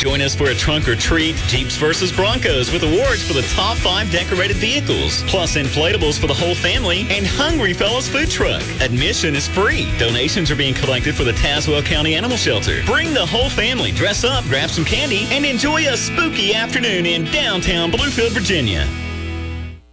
Join us for a trunk or treat, Jeeps versus Broncos with awards for the top 5 decorated vehicles, plus inflatables for the whole family, and Hungry Fellas food truck. Admission is free. Donations are being collected for the Tazewell County Animal Shelter. Bring the whole family, dress up, grab some candy, and enjoy a spooky afternoon in downtown Bluefield, Virginia.